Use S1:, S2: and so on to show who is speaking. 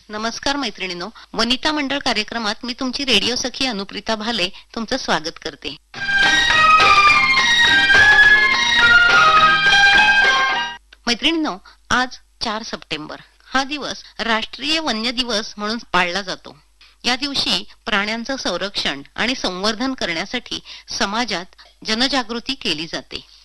S1: नमस्कार मैत्रिणींनो, वनिता मंडळ कार्यक्रमात मी तुमची रेडिओ सखी अनुप्रिता भाले तुमचं स्वागत करते. मैत्रिणींनो, आज 4 सप्टेंबर हा दिवस राष्ट्रीय वन्य दिवस म्हणून पाळला जातो. या दिवशी प्राण्यांचं संरक्षण आणि संवर्धन करण्यासाठी समाजात जनजागृती केली जाते.